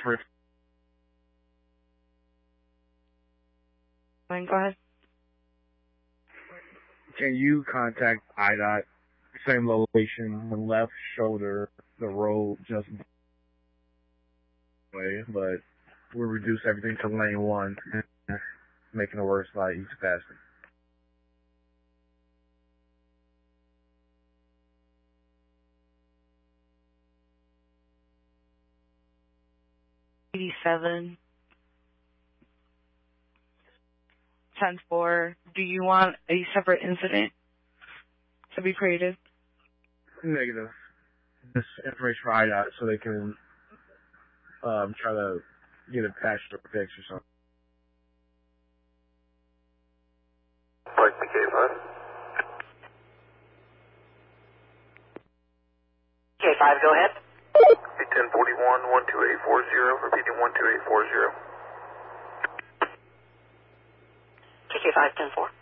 for. Go ahead. Can you contact IDOT? Same location, the left shoulder, the road just way, but we'll reduce everything to lane 1, making it worse by each passing. $87. 10-4. Do you want a separate incident to be created? Negative. This information for IDOT so they can try to get it patched or fixed or something. Like the K5. K5, go ahead. 1041, 12840, repeating 12840. KK5, 10-4.